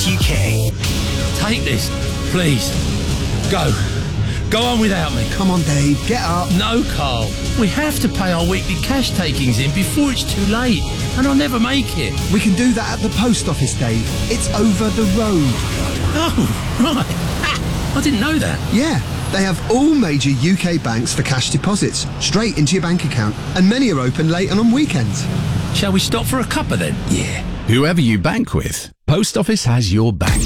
Take this, please. Go. Go on without me. Come on, Dave, get up. No, Carl. We have to pay our weekly cash takings in before it's too late, and I'll never make it. We can do that at the post office, Dave. It's over the road. Oh, right. I didn't know that. Yeah, they have all major UK banks for cash deposits, straight into your bank account, and many are open late and on weekends. Shall we stop for a cuppa then? Yeah. Whoever you bank with, Post Office has your back.